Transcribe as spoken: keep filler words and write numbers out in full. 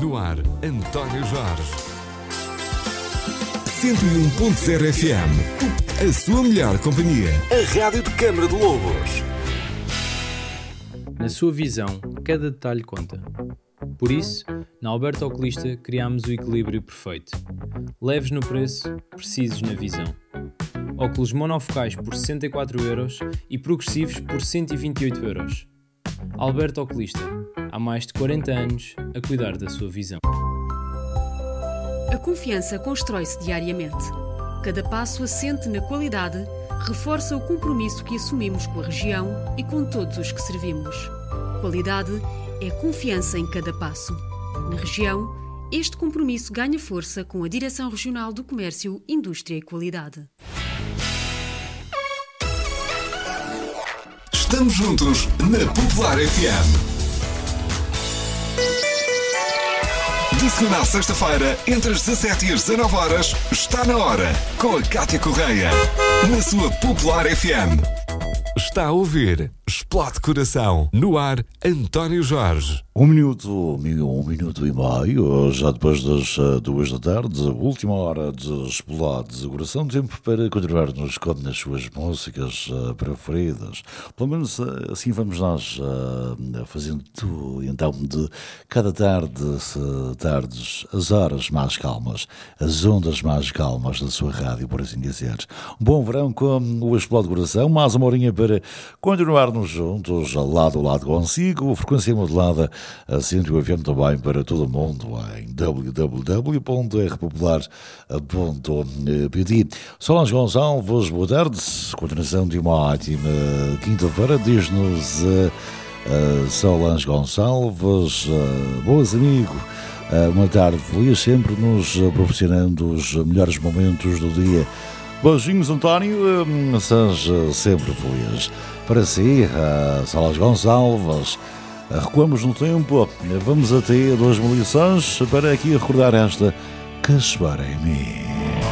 No ar, António Jorge. cento e um ponto zero F M. A sua melhor companhia. A Rádio de Câmara de Lobos. Na sua visão, cada detalhe conta. Por isso, na Alberto Oculista criámos o equilíbrio perfeito. Leves no preço, precisos na visão. Óculos monofocais por sessenta e quatro euros e progressivos por cento e vinte e oito euros. Alberto Oculista, há mais de quarenta anos a cuidar da sua visão. A confiança constrói-se diariamente. Cada passo assente na qualidade reforça o compromisso que assumimos com a região e com todos os que servimos. Qualidade é confiança em cada passo. Na região, este compromisso ganha força com a Direção Regional do Comércio, Indústria e Qualidade. Estamos juntos na Popular F M. De segunda à sexta-feira, entre as dezassete e as dezanove horas, está na hora, com a Cátia Correia, na sua Popular F M. Está a ouvir Explode Coração. No ar, António Jorge. Um minuto, um minuto e meio, já depois das uh, duas da tarde, última hora de Explode Coração, tempo para continuarmos com as suas músicas uh, preferidas. Pelo menos uh, assim vamos nós uh, fazendo então de cada tarde, se, tardes, as horas mais calmas, as ondas mais calmas da sua rádio, por assim dizer. Um bom verão com o Explode Coração, mais uma horinha para continuarmos juntos, lado a lado consigo, frequência modulada a cento e um F M também para todo o mundo em w w w ponto r popular ponto p t. Solange Gonçalves, boa tarde, continuação de uma ótima quinta-feira, diz-nos uh, uh, Solange Gonçalves, uh, boas amigo, uh, uma tarde feliz, sempre nos proporcionando os melhores momentos do dia. Beijinhos, António, uh, seja sempre feliz. Para si, uh, Solange Gonçalves, recuamos no tempo, vamos até dois mil e seis para aqui recordar esta Que Espera em Mim.